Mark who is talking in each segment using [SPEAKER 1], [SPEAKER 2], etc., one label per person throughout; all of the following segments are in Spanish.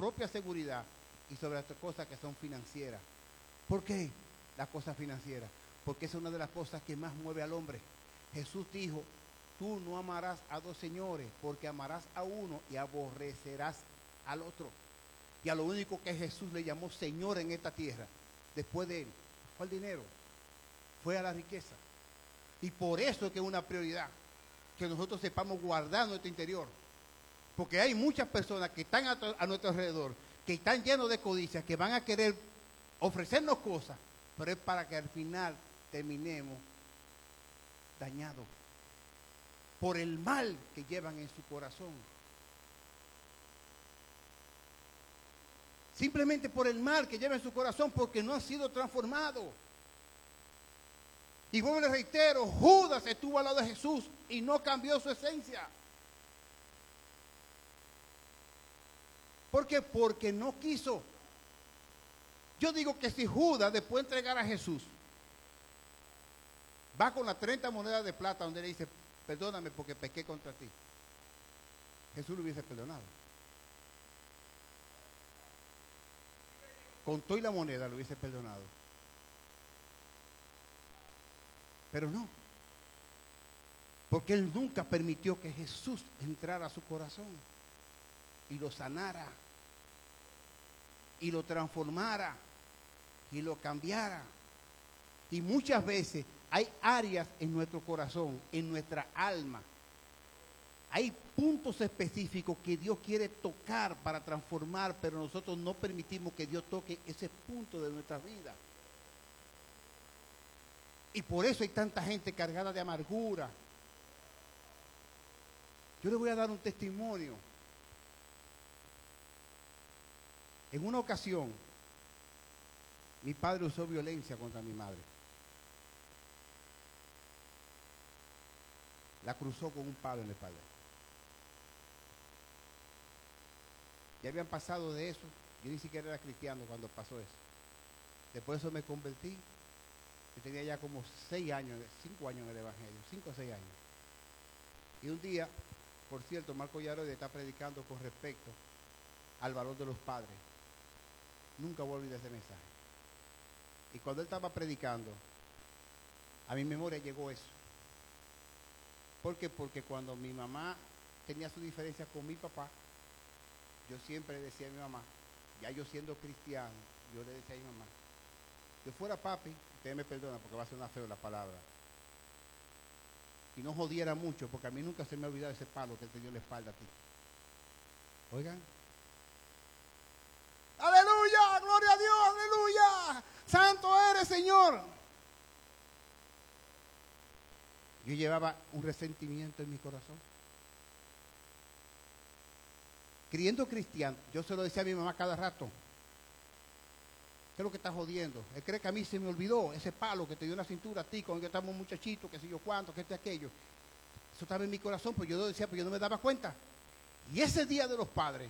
[SPEAKER 1] propia seguridad y sobre las cosas que son financieras. ¿Por qué las cosas financieras? Porque es una de las cosas que más mueve al hombre. Jesús dijo, tú no amarás a dos señores, porque amarás a uno y aborrecerás al otro. Y a lo único que Jesús le llamó Señor en esta tierra, después de él, fue el dinero, fue a la riqueza. Y por eso es que es una prioridad, que nosotros sepamos guardar nuestro interior. Porque hay muchas personas que están a nuestro alrededor, que están llenos de codicia, que van a querer ofrecernos cosas, pero es para que al final terminemos dañados por el mal que llevan en su corazón. Simplemente por el mal que llevan en su corazón, porque no han sido transformados. Y vuelvo y les reitero, Judas estuvo al lado de Jesús y no cambió su esencia. ¿Por qué? Porque no quiso. Yo digo que si Judas, después de entregar a Jesús, va con las 30 monedas de plata donde le dice, perdóname porque pequé contra ti, Jesús lo hubiese perdonado. Con todo y la moneda lo hubiese perdonado. Pero no. Porque él nunca permitió que Jesús entrara a su corazón y lo sanara, y lo transformara, y lo cambiara. Y muchas veces hay áreas en nuestro corazón, en nuestra alma. Hay puntos específicos que Dios quiere tocar para transformar, pero nosotros no permitimos que Dios toque ese punto de nuestra vida. Y por eso hay tanta gente cargada de amargura. Yo le voy a dar un testimonio. En una ocasión, mi padre usó violencia contra mi madre. La cruzó con un palo en la espalda. Ya habían pasado de eso. Yo ni siquiera era cristiano cuando pasó eso. Después de eso me convertí. Yo tenía ya como 5 años en el Evangelio, 5 o 6 años. Y un día, por cierto, Marco Yarode está predicando con respecto al valor de los padres. Nunca voy a olvidar ese mensaje. Y cuando él estaba predicando, a mi memoria llegó eso. ¿Por qué? Porque cuando mi mamá tenía su diferencia con mi papá, yo siempre le decía a mi mamá, ya yo siendo cristiano, yo le decía a mi mamá, yo fuera papi, ustedes me perdonan porque va a sonar feo la palabra, y no jodiera mucho, porque a mí nunca se me ha olvidado ese palo que te dio en la espalda a ti. Oigan. ¡Aleluya! ¡Gloria a Dios! ¡Aleluya! ¡Santo eres, Señor! Yo llevaba un resentimiento en mi corazón. Criando cristiano, yo se lo decía a mi mamá cada rato. ¿Qué es lo que está jodiendo? Él cree que a mí se me olvidó ese palo que te dio en la cintura a ti, cuando yo estaba un muchachito, que sé yo cuánto, que aquello. Eso estaba en mi corazón, pues yo lo decía, pero yo no me daba cuenta. Y ese día de los padres,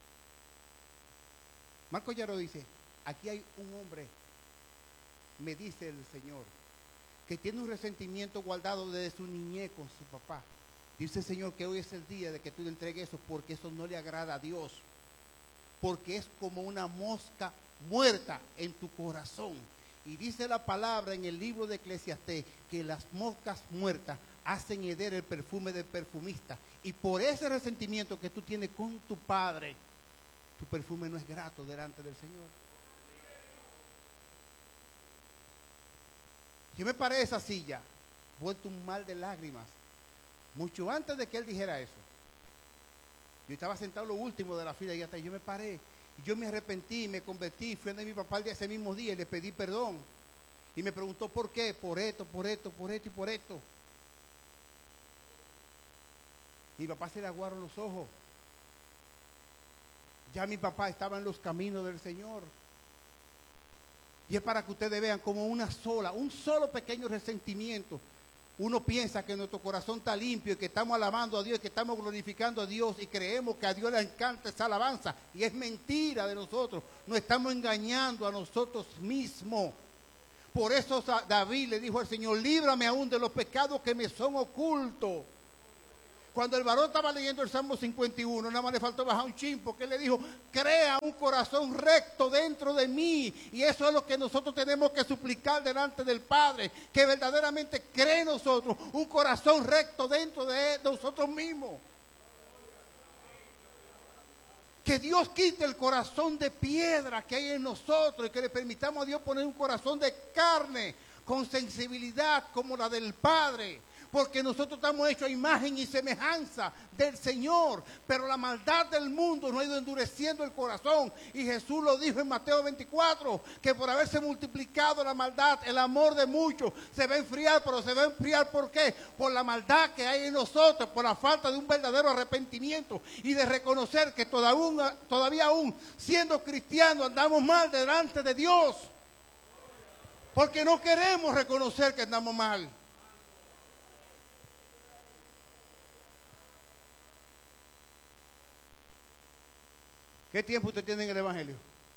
[SPEAKER 1] Marco Yarro dice, aquí hay un hombre, me dice el Señor, que tiene un resentimiento guardado desde su niñez con su papá. Dice el Señor que hoy es el día de que tú le entregues eso, porque eso no le agrada a Dios. Porque es como una mosca muerta en tu corazón. Y dice la palabra en el libro de Eclesiastés que las moscas muertas hacen heder el perfume del perfumista. Y por ese resentimiento que tú tienes con tu padre, tu perfume no es grato delante del Señor. Yo me paré de esa silla, vuelto un mar de lágrimas. Mucho antes de que él dijera eso. Yo estaba sentado lo último de la fila y hasta yo me paré. Y yo me arrepentí, me convertí, fui a mi papá ese mismo día y le pedí perdón. Y me preguntó por qué, por esto, por esto, por esto y por esto. Mi papá se le aguaron los ojos. Ya mi papá estaba en los caminos del Señor. Y es para que ustedes vean como un solo pequeño resentimiento. Uno piensa que nuestro corazón está limpio y que estamos alabando a Dios y que estamos glorificando a Dios y creemos que a Dios le encanta esa alabanza. Y es mentira de nosotros. Nos estamos engañando a nosotros mismos. Por eso David le dijo al Señor, líbrame aún de los pecados que me son ocultos. Cuando el varón estaba leyendo el Salmo 51, nada más le faltó bajar un chin, porque él le dijo, crea un corazón recto dentro de mí. Y eso es lo que nosotros tenemos que suplicar delante del Padre, que verdaderamente cree en nosotros un corazón recto dentro de nosotros mismos. Que Dios quite el corazón de piedra que hay en nosotros y que le permitamos a Dios poner un corazón de carne con sensibilidad como la del Padre. Porque nosotros estamos hechos a imagen y semejanza del Señor. Pero la maldad del mundo nos ha ido endureciendo el corazón. Y Jesús lo dijo en Mateo 24, que por haberse multiplicado la maldad, el amor de muchos se va a enfriar. Pero se va a enfriar ¿por qué? Por la maldad que hay en nosotros, por la falta de un verdadero arrepentimiento y de reconocer que todavía aún siendo cristianos andamos mal delante de Dios. Porque no queremos reconocer que andamos mal. ¿Qué tiempo usted tiene en el Evangelio?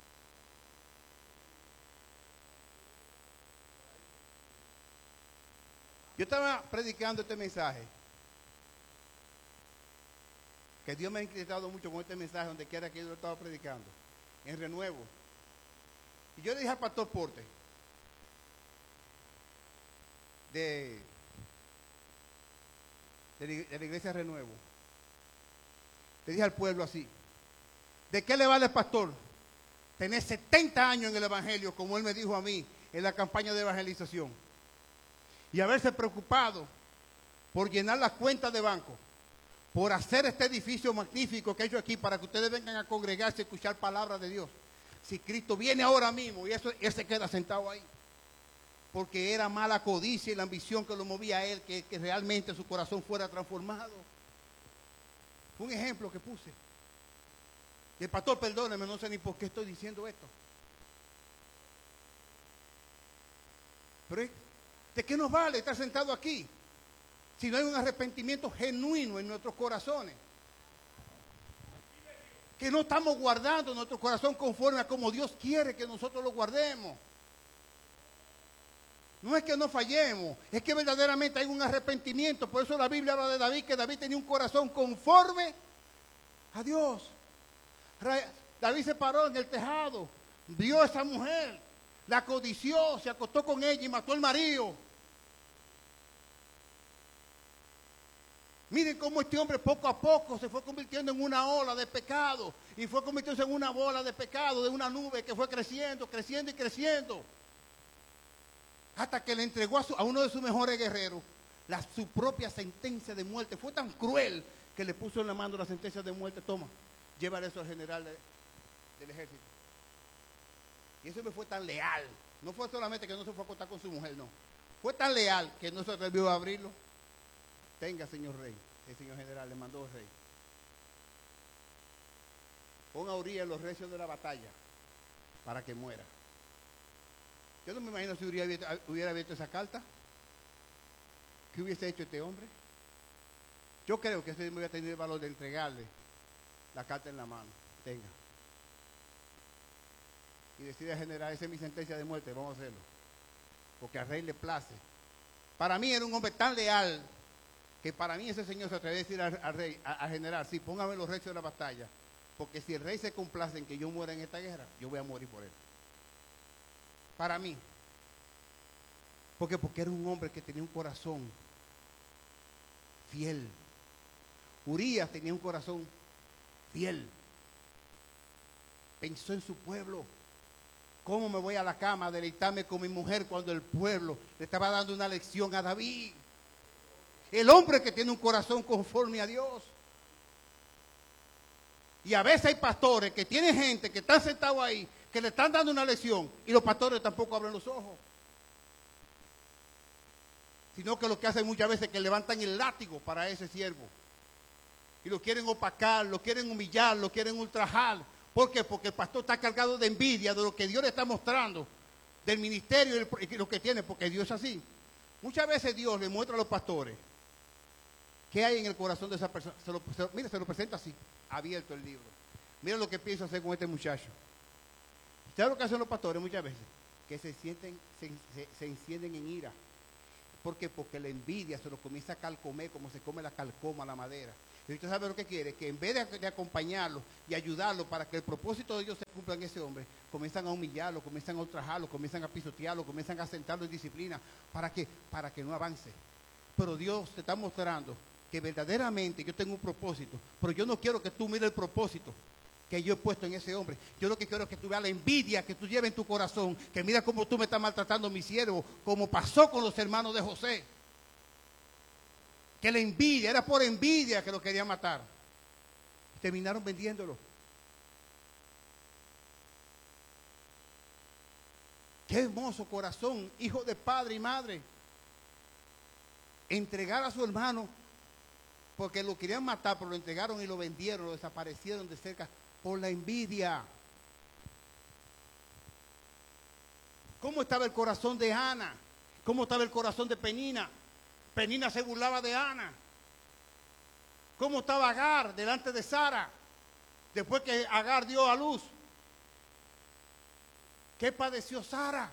[SPEAKER 1] Yo estaba predicando este mensaje. Que Dios me ha inquietado mucho con este mensaje donde quiera que yo lo estaba predicando. En Renuevo. Y yo le dije al pastor Porte. De la iglesia Renuevo. Le dije al pueblo así. ¿De qué le vale, pastor, tener 70 años en el Evangelio, como él me dijo a mí en la campaña de evangelización, y haberse preocupado por llenar las cuentas de banco, por hacer este edificio magnífico que he hecho aquí para que ustedes vengan a congregarse y escuchar palabra de Dios? Si Cristo viene ahora mismo y él se queda sentado ahí, porque era mala codicia y la ambición que lo movía a él, que realmente su corazón fuera transformado. Fue un ejemplo que puse. Y el pastor, perdóneme, no sé ni por qué estoy diciendo esto. Pero ¿de qué nos vale estar sentado aquí si no hay un arrepentimiento genuino en nuestros corazones? Que no estamos guardando nuestro corazón conforme a como Dios quiere que nosotros lo guardemos. No es que no fallemos, es que verdaderamente hay un arrepentimiento. Por eso la Biblia habla de David, que David tenía un corazón conforme a Dios. David se paró en el tejado, vio a esa mujer, la codició, se acostó con ella y mató al marido. Miren cómo este hombre poco a poco se fue convirtiendo en una ola de pecado y fue convirtiéndose en una bola de pecado, de una nube que fue creciendo, creciendo y creciendo. Hasta que le entregó a uno de sus mejores guerreros su propia sentencia de muerte. Fue tan cruel que le puso en la mano la sentencia de muerte. Toma, llévale eso al general del ejército. Y eso me fue tan leal. No fue solamente que no se fue a acostar con su mujer, no. Fue tan leal que no se atrevió a abrirlo. Tenga, señor rey. El señor general le mandó el rey. Ponga a Urías en los recios de la batalla para que muera. Yo no me imagino si Urías hubiera abierto esa carta. ¿Qué hubiese hecho este hombre? Yo creo que ese hombre hubiera tenido el valor de entregarle la carta en la mano. Tenga. Y decide al general, esa es mi sentencia de muerte, vamos a hacerlo. Porque al rey le place. Para mí era un hombre tan leal que para mí ese señor se atreve a decir al rey, al general, sí, póngame los recios de la batalla. Porque si el rey se complace en que yo muera en esta guerra, yo voy a morir por él. Para mí. Porque era un hombre que tenía un corazón fiel. Urías tenía un corazón fiel. Pensó en su pueblo. ¿Cómo me voy a la cama a deleitarme con mi mujer cuando el pueblo le estaba dando una lección a David? El hombre que tiene un corazón conforme a Dios. Y a veces hay pastores que tienen gente que están sentados ahí, que le están dando una lección y los pastores tampoco abren los ojos. Sino que lo que hacen muchas veces es que levantan el látigo para ese siervo. Y lo quieren opacar, lo quieren humillar, lo quieren ultrajar. ¿Por qué? Porque el pastor está cargado de envidia de lo que Dios le está mostrando, del ministerio y lo que tiene, porque Dios es así. Muchas veces Dios le muestra a los pastores qué hay en el corazón de esa persona. Mira, se lo presenta así, abierto el libro. Mira lo que pienso hacer con este muchacho. ¿Sabes lo que hacen los pastores muchas veces? Que se encienden en ira. ¿Por qué? Porque la envidia se lo comienza a calcomer como se come la calcoma, la madera. Y usted sabe lo que quiere, que en vez de acompañarlo y ayudarlo para que el propósito de Dios se cumpla en ese hombre, comienzan a humillarlo, comienzan a ultrajarlo, comienzan a pisotearlo, comienzan a sentarlo en disciplina. ¿Para qué? Para que no avance. Pero Dios te está mostrando que verdaderamente yo tengo un propósito, pero yo no quiero que tú mires el propósito que yo he puesto en ese hombre. Yo lo que quiero es que tú veas la envidia que tú lleves en tu corazón, que mira cómo tú me estás maltratando, mi siervo, como pasó con los hermanos de José. Que la envidia, era por envidia que lo querían matar. Terminaron vendiéndolo. Qué hermoso corazón, hijo de padre y madre. Entregar a su hermano, porque lo querían matar, pero lo entregaron y lo vendieron, lo desaparecieron de cerca por la envidia. ¿Cómo estaba el corazón de Ana? ¿Cómo estaba el corazón de Penina? Penina se burlaba de Ana. ¿Cómo estaba Agar delante de Sara? Después que Agar dio a luz. ¿Qué padeció Sara?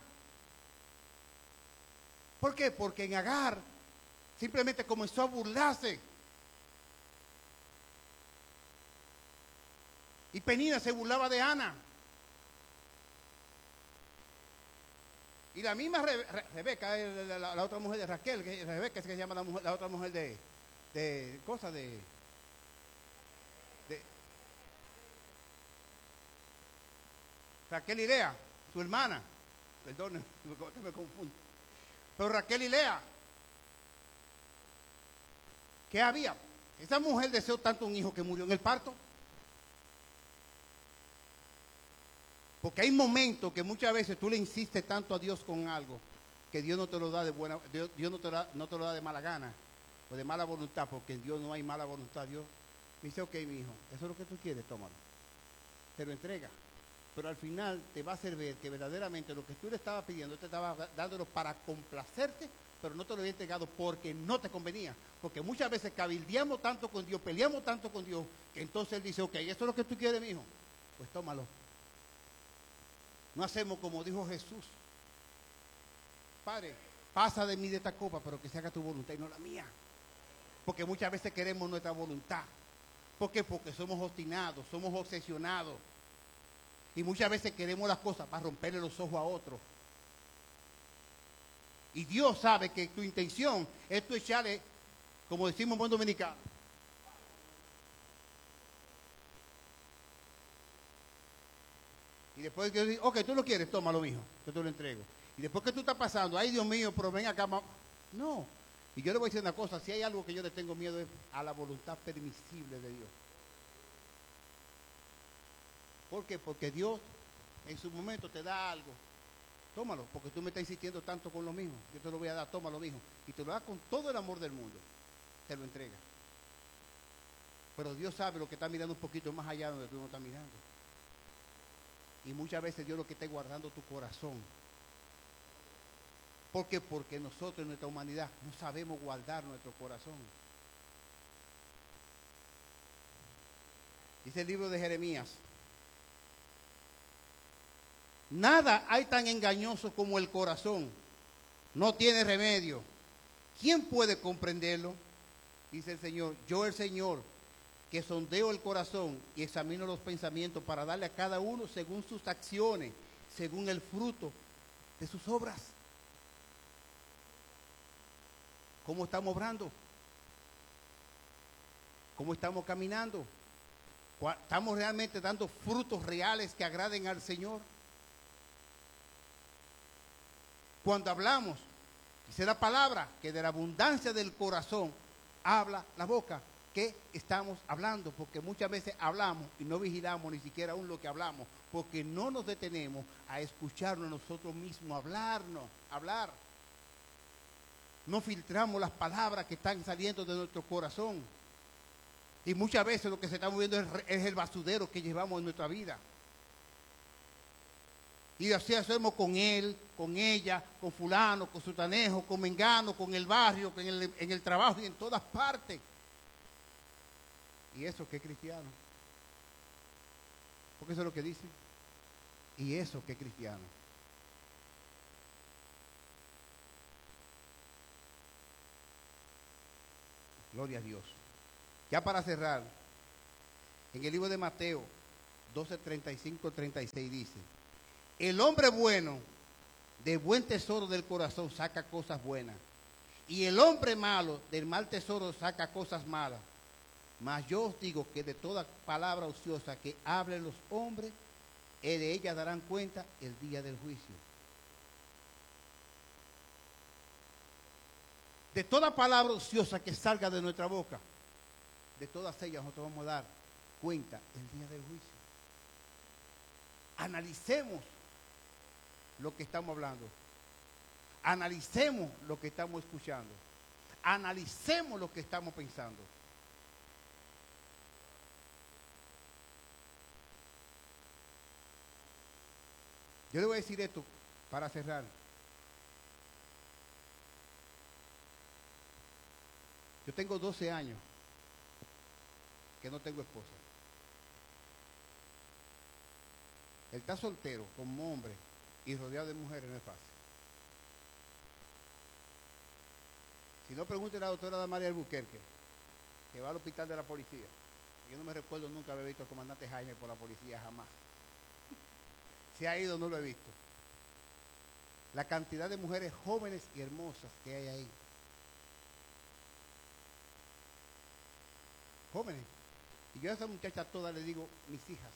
[SPEAKER 1] ¿Por qué? Porque en Agar simplemente comenzó a burlarse. Y Penina se burlaba de Ana. Y la misma Rebeca, la otra mujer de Raquel, Rebeca es que se llama la otra mujer de Raquel y Lea, su hermana. Perdón, me confundo. Pero Raquel y Lea, ¿qué había? Esa mujer deseó tanto un hijo que murió en el parto. Porque hay momentos que muchas veces tú le insistes tanto a Dios con algo que Dios no te lo da de buena, Dios no te lo da de mala gana o de mala voluntad, porque en Dios no hay mala voluntad. Dios me dice, ok, mi hijo, eso es lo que tú quieres, tómalo. Te lo entrega. Pero al final te va a hacer ver que verdaderamente lo que tú le estabas pidiendo, te estaba dándolo para complacerte, pero no te lo había entregado porque no te convenía. Porque muchas veces cabildeamos tanto con Dios, peleamos tanto con Dios, que entonces Él dice, ok, eso es lo que tú quieres, mi hijo, pues tómalo. No hacemos como dijo Jesús. Padre, pasa de mí de esta copa, pero que se haga tu voluntad y no la mía. Porque muchas veces queremos nuestra voluntad. ¿Por qué? Porque somos obstinados, somos obsesionados. Y muchas veces queremos las cosas para romperle los ojos a otros. Y Dios sabe que tu intención es tu echarle, como decimos en buen dominicano, y después que yo digo, ok, tú lo quieres, tómalo, mijo, yo te lo entrego. Y después que tú estás pasando, ay Dios mío, pero ven acá, no. Y yo le voy a decir una cosa, si hay algo que yo le tengo miedo es a la voluntad permisible de Dios. ¿Por qué? Porque Dios en su momento te da algo. Tómalo, porque tú me estás insistiendo tanto con lo mismo. Yo te lo voy a dar, tómalo, mijo. Y te lo da con todo el amor del mundo. Te lo entrega. Pero Dios sabe lo que está mirando un poquito más allá de donde tú no estás mirando. Y muchas veces Dios lo que está guardando tu corazón. ¿Por qué? Porque nosotros en nuestra humanidad no sabemos guardar nuestro corazón. Dice el libro de Jeremías. Nada hay tan engañoso como el corazón. No tiene remedio. ¿Quién puede comprenderlo? Dice el Señor. Yo el Señor, que sondeo el corazón y examino los pensamientos para darle a cada uno según sus acciones, según el fruto de sus obras. ¿Cómo estamos obrando? ¿Cómo estamos caminando? ¿Estamos realmente dando frutos reales que agraden al Señor? Cuando hablamos, dice la palabra, que de la abundancia del corazón habla la boca. ¿Qué estamos hablando? Porque muchas veces hablamos y no vigilamos ni siquiera aún lo que hablamos, porque no nos detenemos a escucharnos nosotros mismos, hablar. No filtramos las palabras que están saliendo de nuestro corazón. Y muchas veces lo que se está moviendo es el basurero que llevamos en nuestra vida. Y así hacemos con él, con ella, con fulano, con sutanejo, con mengano, con el barrio, en el trabajo y en todas partes. ¿Y eso qué es cristiano? Porque eso es lo que dice. ¿Y eso qué es cristiano? Gloria a Dios. Ya para cerrar, en el libro de Mateo 12:35-36 dice: el hombre bueno del buen tesoro del corazón saca cosas buenas, y el hombre malo del mal tesoro saca cosas malas. Mas yo os digo que de toda palabra ociosa que hablen los hombres, de ella darán cuenta el día del juicio. De toda palabra ociosa que salga de nuestra boca, de todas ellas nosotros vamos a dar cuenta el día del juicio. Analicemos lo que estamos hablando. Analicemos lo que estamos escuchando. Analicemos lo que estamos pensando. Yo le voy a decir esto para cerrar. Yo tengo 12 años que no tengo esposa. Él está soltero como hombre y rodeado de mujeres no es fácil. Si no, pregunten a la doctora Damaria Albuquerque, que va al hospital de la policía. Yo no me recuerdo nunca haber visto al comandante Jaime por la policía, jamás. Si ha ido, no lo he visto. La cantidad de mujeres jóvenes y hermosas que hay ahí. Jóvenes. Y yo a esa muchacha toda le digo, mis hijas.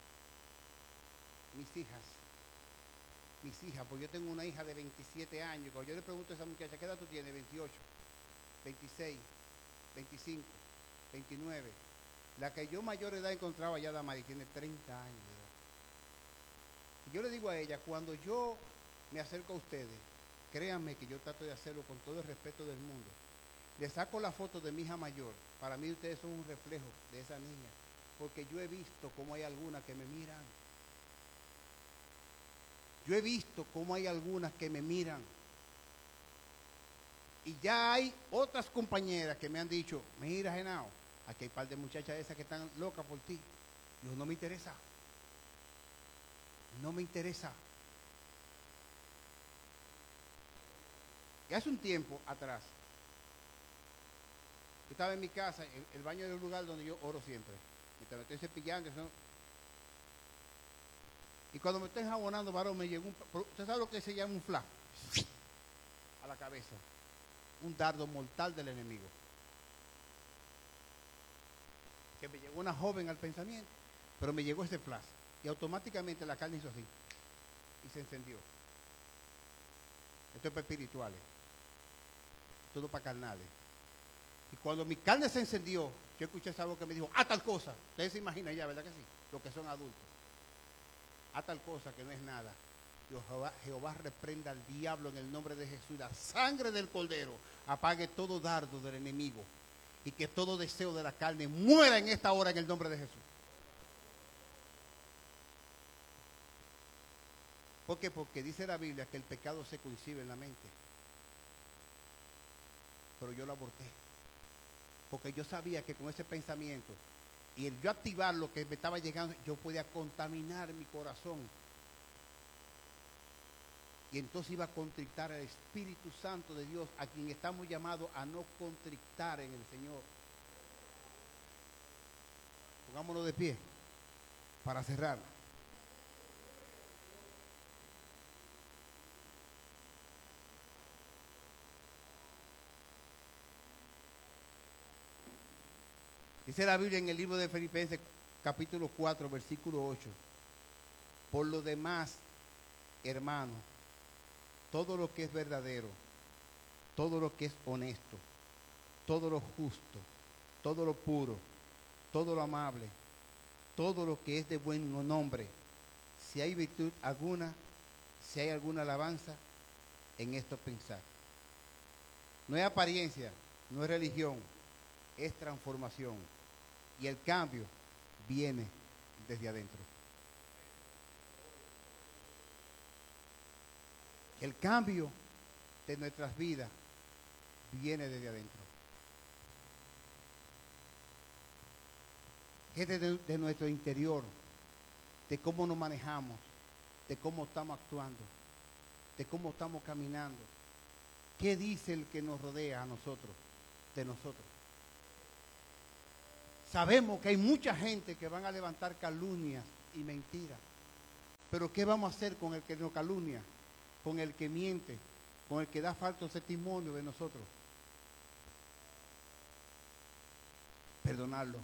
[SPEAKER 1] Mis hijas. Mis hijas, porque yo tengo una hija de 27 años. Cuando yo le pregunto a esa muchacha, ¿qué edad tú tienes? 28, 26, 25, 29. La que yo mayor edad encontraba ya Damari tiene 30 años de edad. Y yo le digo a ella, cuando yo me acerco a ustedes, créanme que yo trato de hacerlo con todo el respeto del mundo. Le saco la foto de mi hija mayor. Para mí ustedes son un reflejo de esa niña, porque yo he visto cómo hay algunas que me miran. Yo he visto cómo hay algunas que me miran. Y ya hay otras compañeras que me han dicho, mira, Genao, aquí hay un par de muchachas esas que están locas por ti. Yo, no me interesa. No me interesa. Y hace un tiempo atrás, yo estaba en mi casa, el baño es el lugar donde yo oro siempre. Mientras me estoy cepillando, ¿no? Y cuando me estoy enjabonando, varón, me llegó ¿usted sabe lo que se llama un flash? A la cabeza. Un dardo mortal del enemigo. Que me llegó una joven al pensamiento, pero me llegó ese flash. Y automáticamente la carne hizo así. Y se encendió. Esto es para espirituales. Todo para carnales. Y cuando mi carne se encendió, yo escuché esa voz que me dijo, tal cosa. Ustedes se imaginan ya, ¿verdad que sí? Los que son adultos. Tal cosa que no es nada. Jehová reprenda al diablo en el nombre de Jesús. La sangre del Cordero apague todo dardo del enemigo. Y que todo deseo de la carne muera en esta hora en el nombre de Jesús. ¿Por qué? Porque dice la Biblia que el pecado se concibe en la mente. Pero yo lo aborté. Porque yo sabía que con ese pensamiento y el yo activar lo que me estaba llegando, yo podía contaminar mi corazón. Y entonces iba a contrictar al Espíritu Santo de Dios, a quien estamos llamados a no contrictar en el Señor. Pongámonos de pie para cerrar. Dice la Biblia en el libro de Filipenses, capítulo 4, versículo 8. Por lo demás, hermanos, todo lo que es verdadero, todo lo que es honesto, todo lo justo, todo lo puro, todo lo amable, todo lo que es de buen nombre, si hay virtud alguna, si hay alguna alabanza, en esto pensar. No es apariencia, no es religión, es transformación. Y el cambio viene desde adentro. El cambio de nuestras vidas viene desde adentro. Es de nuestro interior, de cómo nos manejamos, de cómo estamos actuando, de cómo estamos caminando. ¿Qué dice el que nos rodea a nosotros, de nosotros? Sabemos que hay mucha gente que van a levantar calumnias y mentiras. Pero ¿qué vamos a hacer con el que nos calumnia? Con el que miente, con el que da falso testimonio de nosotros. Perdonarlo.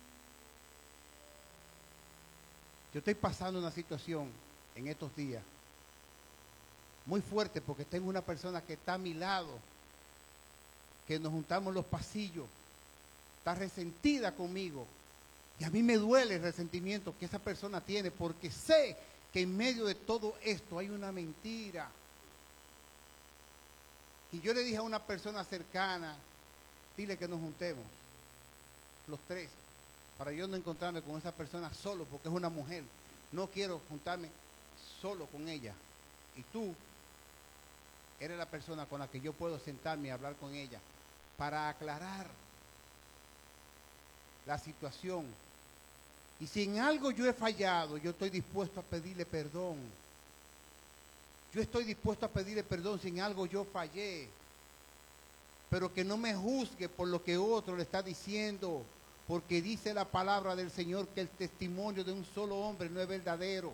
[SPEAKER 1] Yo estoy pasando una situación en estos días muy fuerte porque tengo una persona que está a mi lado, que nos juntamos en los pasillos, está resentida conmigo y a mí me duele el resentimiento que esa persona tiene porque sé que en medio de todo esto hay una mentira. Y yo le dije a una persona cercana, dile que nos juntemos, los tres, para yo no encontrarme con esa persona solo, porque es una mujer. No quiero juntarme solo con ella. Y tú eres la persona con la que yo puedo sentarme y hablar con ella para aclarar la situación. Y si en algo yo he fallado, yo estoy dispuesto a pedirle perdón. Yo estoy dispuesto a pedirle perdón si en algo yo fallé. Pero que no me juzgue por lo que otro le está diciendo. Porque dice la palabra del Señor que el testimonio de un solo hombre no es verdadero.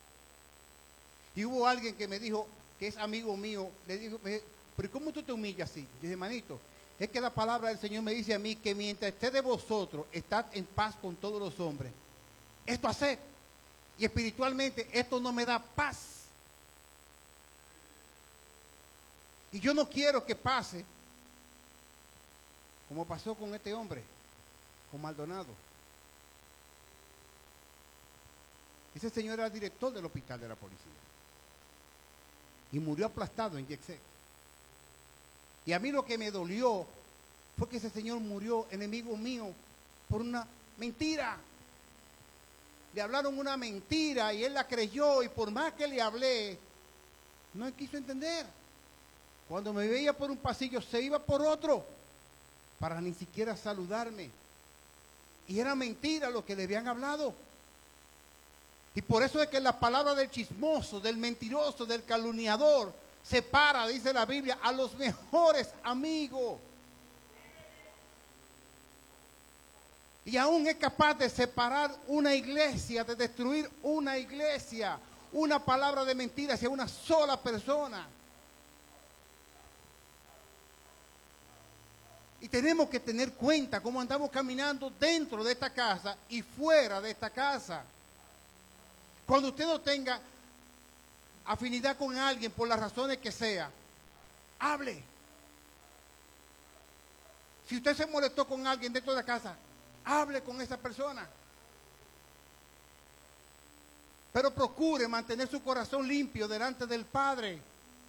[SPEAKER 1] Y hubo alguien que me dijo, que es amigo mío, le dijo, pero ¿cómo tú te humillas así? Yo dije, hermanito, es que la palabra del Señor me dice a mí que mientras esté de vosotros, estad en paz con todos los hombres. Esto hacer. Y espiritualmente esto no me da paz. Y yo no quiero que pase como pasó con este hombre, con Maldonado. Ese señor era director del hospital de la policía. Y murió aplastado en Yexé. Y a mí lo que me dolió fue que ese señor murió enemigo mío por una mentira. Le hablaron una mentira y él la creyó y por más que le hablé, no quiso entender. Cuando me veía por un pasillo se iba por otro para ni siquiera saludarme. Y era mentira lo que le habían hablado. Y por eso es que la palabra del chismoso, del mentiroso, del calumniador, separa, dice la Biblia, a los mejores amigos. Y aún es capaz de separar una iglesia, de destruir una iglesia, una palabra de mentira hacia una sola persona. Y tenemos que tener cuenta cómo andamos caminando dentro de esta casa y fuera de esta casa. Cuando usted no tenga afinidad con alguien por las razones que sea, hable. Si usted se molestó con alguien dentro de la casa, hable con esa persona. Pero procure mantener su corazón limpio delante del Padre.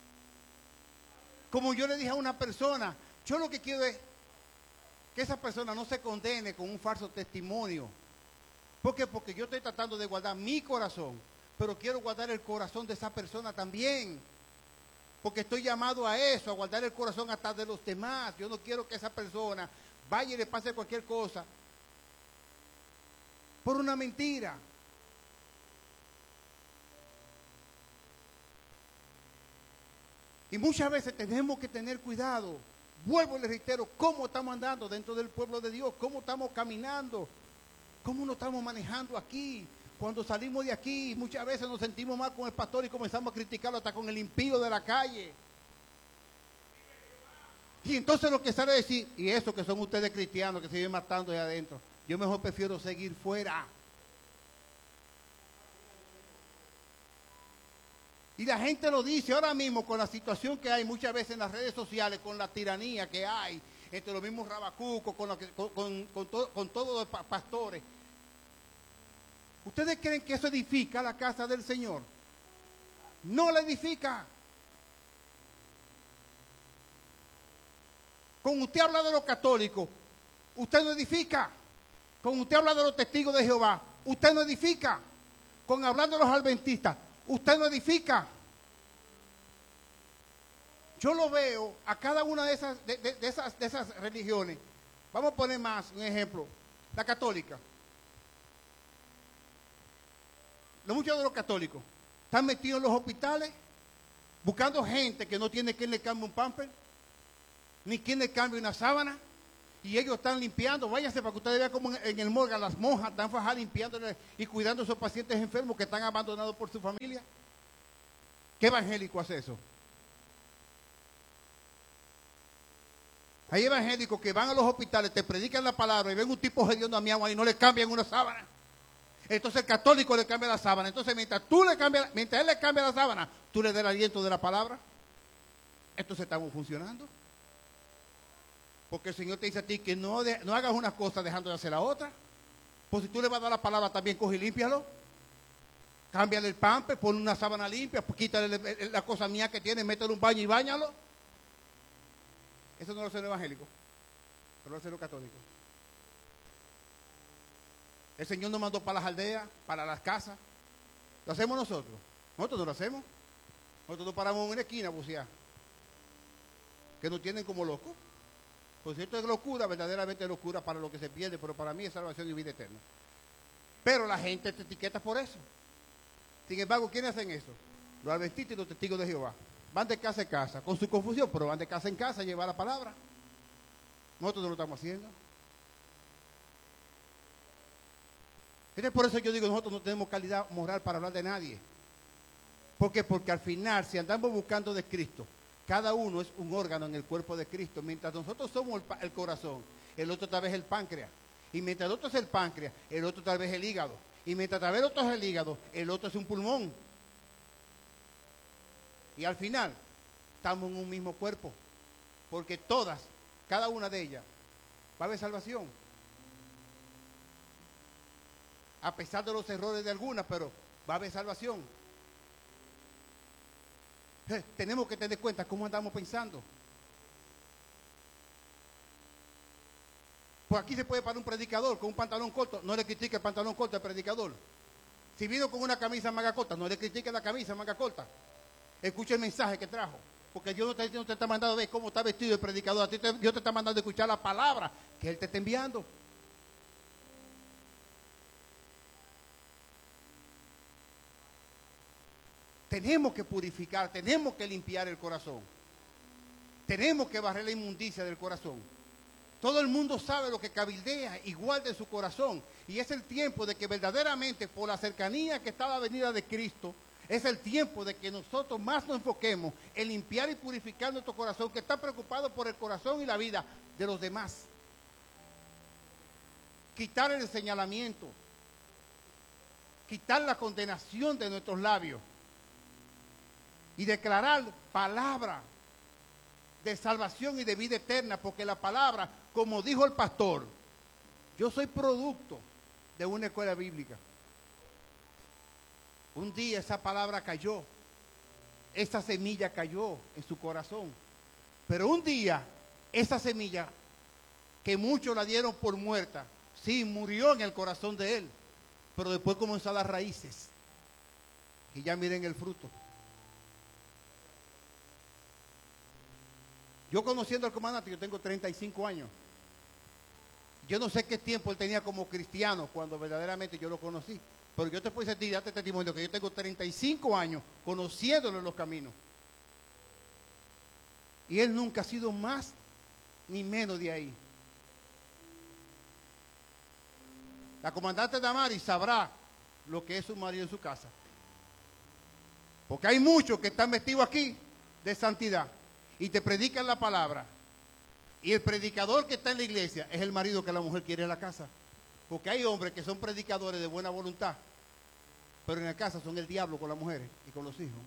[SPEAKER 1] Como yo le dije a una persona, yo lo que quiero es que esa persona no se condene con un falso testimonio. ¿Por qué? Porque yo estoy tratando de guardar mi corazón, pero quiero guardar el corazón de esa persona también. Porque estoy llamado a eso, a guardar el corazón hasta de los demás. Yo no quiero que esa persona vaya y le pase cualquier cosa por una mentira. Y muchas veces tenemos que tener cuidado. Vuelvo y le reitero, cómo estamos andando dentro del pueblo de Dios, cómo estamos caminando, cómo nos estamos manejando aquí. Cuando salimos de aquí, muchas veces nos sentimos mal con el pastor y comenzamos a criticarlo hasta con el impío de la calle. Y entonces lo que sale a decir, y eso que son ustedes cristianos que se viven matando ahí adentro, yo mejor prefiero seguir fuera. Y la gente lo dice ahora mismo con la situación que hay muchas veces en las redes sociales, con la tiranía que hay entre los mismos rabacucos, con todos los pastores. ¿Ustedes creen que eso edifica la casa del Señor? No la edifica. Con usted habla de los católicos, usted no edifica. Con usted habla de los testigos de Jehová, usted no edifica. Con hablar de los adventistas, usted no edifica. Yo lo veo a cada una de esas religiones. Vamos a poner más un ejemplo. La católica. Muchos de los católicos están metidos en los hospitales buscando gente que no tiene quien le cambie un pamper, ni quien le cambie una sábana, Y ellos están limpiando. Váyanse para que ustedes vean cómo en el morgue las monjas están fajadas limpiando y cuidando a esos pacientes enfermos que están abandonados por su familia. ¿Qué evangélico hace eso? Hay evangélicos que van a los hospitales, te predican la palabra y ven un tipo hediondo a mi agua y no le cambian una sábana. Entonces el católico le cambia la sábana. Entonces mientras él le cambia la sábana, tú le das el aliento de la palabra. Entonces estamos funcionando. Porque el Señor te dice a ti que no hagas una cosa dejando de hacer la otra. Pues si tú le vas a dar la palabra, también coge y límpialo. Cámbiale el pamper, ponle una sábana limpia, pues quítale la cosa mía que tiene, métele un baño y báñalo. Eso no lo hace el evangélico, pero lo hace los católicos. El Señor nos mandó para las aldeas, para las casas. ¿Lo hacemos nosotros? Nosotros no lo hacemos. Nosotros nos paramos en una esquina a bucear. Que nos tienen como locos. Por cierto, es locura, verdaderamente es locura para lo que se pierde, pero para mí es salvación y vida eterna. Pero la gente te etiqueta por eso. Sin embargo, ¿quiénes hacen eso? Los adventistas y los testigos de Jehová. Van de casa en casa, con su confusión, pero van de casa en casa a llevar la palabra. Nosotros no lo estamos haciendo. Entonces, por eso yo digo, nosotros no tenemos calidad moral para hablar de nadie. ¿Por qué? Porque al final, si andamos buscando de Cristo, cada uno es un órgano en el cuerpo de Cristo. Mientras nosotros somos el corazón, el otro tal vez el páncreas. Y mientras el otro es el páncreas, el otro tal vez el hígado. Y mientras tal vez el otro es el hígado, el otro es un pulmón. Y al final, estamos en un mismo cuerpo. Porque todas, cada una de ellas, va a haber salvación. A pesar de los errores de algunas, pero va a haber salvación. Tenemos que tener cuenta cómo andamos pensando. Pues aquí se puede parar un predicador con un pantalón corto, no le critique el pantalón corto al predicador. Si vino con una camisa manga corta, no le critique la camisa manga corta. Escuche el mensaje que trajo. Porque Dios no te está mandando a ver cómo está vestido el predicador. Dios te está mandando a escuchar la palabra que Él te está enviando. Tenemos que purificar, tenemos que limpiar el corazón. Tenemos que barrer la inmundicia del corazón. Todo el mundo sabe lo que cabildea y guarda en su corazón. Y es el tiempo de que verdaderamente, por la cercanía que está la venida de Cristo, es el tiempo de que nosotros más nos enfoquemos en limpiar y purificar nuestro corazón, que está preocupado por el corazón y la vida de los demás. Quitar el señalamiento. Quitar la condenación de nuestros labios. Y declarar palabra de salvación y de vida eterna, porque la palabra, como dijo el pastor, yo soy producto de una escuela bíblica. Un día esa palabra cayó, esa semilla cayó en su corazón, pero un día esa semilla, que muchos la dieron por muerta, sí, murió en el corazón de él, pero después comenzó a dar raíces, y ya miren el fruto. Yo conociendo al comandante, yo tengo 35 años. Yo no sé qué tiempo él tenía como cristiano cuando verdaderamente yo lo conocí. Pero yo te puedo decir, date testimonio que yo tengo 35 años conociéndolo en los caminos. Y él nunca ha sido más ni menos de ahí. La comandante Damaris sabrá lo que es su marido en su casa. Porque hay muchos que están vestidos aquí de santidad. Y te predican la palabra. Y el predicador que está en la iglesia es el marido que la mujer quiere en la casa. Porque hay hombres que son predicadores de buena voluntad, pero en la casa son el diablo con las mujeres y con los hijos.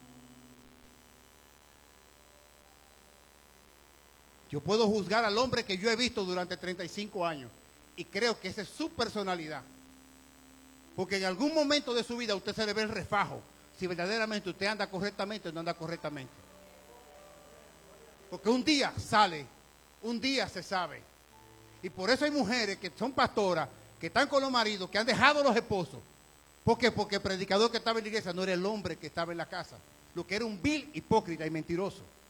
[SPEAKER 1] Yo puedo juzgar al hombre que yo he visto durante 35 años y creo que esa es su personalidad. Porque en algún momento de su vida usted se le ve el refajo si verdaderamente usted anda correctamente o no anda correctamente. Porque un día sale, un día se sabe. Y por eso hay mujeres que son pastoras, que están con los maridos, que han dejado a los esposos. ¿Por qué? Porque el predicador que estaba en la iglesia no era el hombre que estaba en la casa. Lo que era un vil, hipócrita y mentiroso.